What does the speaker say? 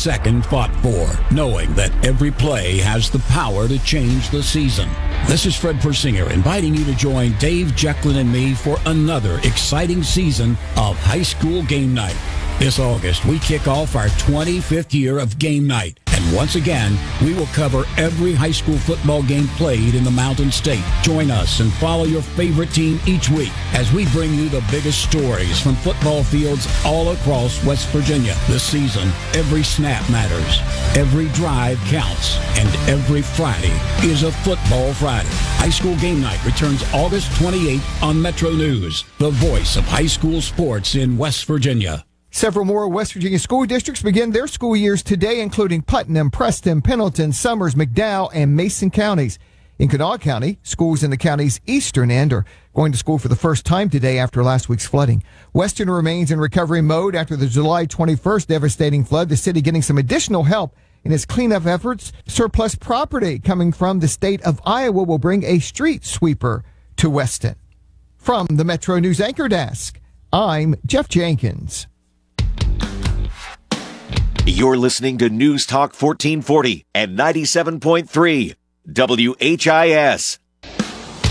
second fought for, knowing that every play has the power to change the season. This is Fred Persinger inviting you to join Dave Jecklin and me for another exciting season of High School Game Night. This August, we kick off our 25th year of Game Night. And once again, we will cover every high school football game played in the Mountain State. Join us and follow your favorite team each week as we bring you the biggest stories from football fields all across West Virginia. This season, every snap matters, every drive counts, and every Friday is a Football Friday. High School Game Night returns August 28th on Metro News, the voice of high school sports in West Virginia. Several more West Virginia school districts begin their school years today, including Putnam, Preston, Pendleton, Summers, McDowell, and Mason counties. In Kanawha County, schools in the county's eastern end are going to school for the first time today after last week's flooding. Western remains in recovery mode after the July 21st devastating flood, the city getting some additional help in its cleanup efforts. Surplus property coming from the state of Iowa will bring a street sweeper to Weston. From the Metro News Anchor Desk, I'm Jeff Jenkins. You're listening to News Talk 1440 and 97.3 WHIS.